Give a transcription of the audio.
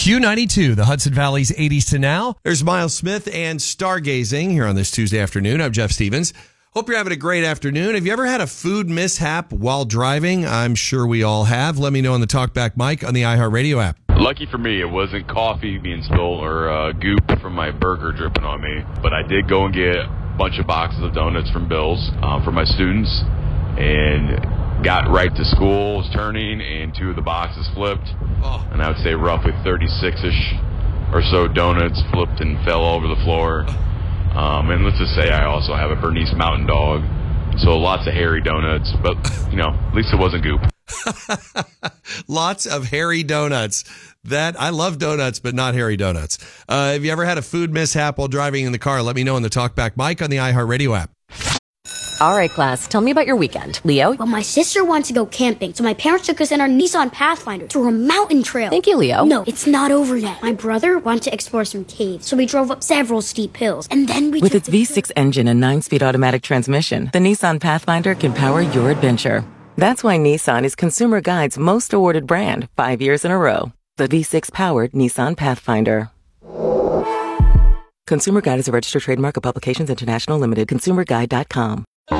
Q92, the Hudson Valley's 80s to now. There's Miles Smith and Stargazing here on this Tuesday afternoon. I'm Jeff Stevens. Hope you're having a great afternoon. Have you ever had a food mishap while driving? I'm sure we all have. Let me know on the TalkBack mic on the iHeartRadio app. Lucky for me, it wasn't coffee being spilled or goop from my burger dripping on me. But I did go and get a bunch of boxes of donuts from Bill's for my students and got right to school, was turning, and two of the boxes flipped. And I would say roughly 36-ish or so donuts flipped and fell over the floor. And let's just say I also have a Bernese Mountain Dog. So lots of hairy donuts, but, at least it wasn't goop. Lots of hairy donuts. I love donuts, but not hairy donuts. Have you ever had a food mishap while driving in the car? Let me know on the TalkBack mic on the iHeartRadio app. All right, class, tell me about your weekend. Leo? Well, my sister wanted to go camping, so my parents took us in our Nissan Pathfinder to a mountain trail. Thank you, Leo. No, it's not over yet. My brother wanted to explore some caves, so we drove up several steep hills, and then we With its V6 engine and 9-speed automatic transmission, the Nissan Pathfinder can power your adventure. That's why Nissan is Consumer Guide's most awarded brand 5 years in a row. The V6-powered Nissan Pathfinder. Consumer Guide is a registered trademark of Publications International Limited. ConsumerGuide.com.